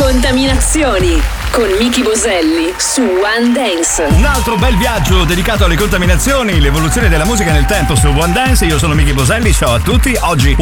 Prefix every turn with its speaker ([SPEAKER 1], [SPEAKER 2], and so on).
[SPEAKER 1] Contaminazioni con Miki Boselli su One Dance.
[SPEAKER 2] Un altro bel viaggio dedicato alle contaminazioni, l'evoluzione della musica nel tempo su One Dance. Io sono Miki Boselli, ciao a tutti. Oggi